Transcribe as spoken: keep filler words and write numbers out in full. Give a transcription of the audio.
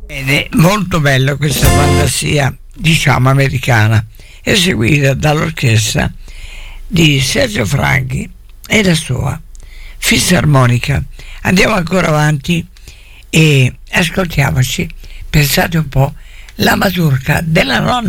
Ed è molto bella questa fantasia, diciamo americana, eseguita dall'orchestra di Sergio Franchi e la sua fisarmonica. Andiamo ancora avanti e ascoltiamoci, pensate un po', la mazurka della nonna.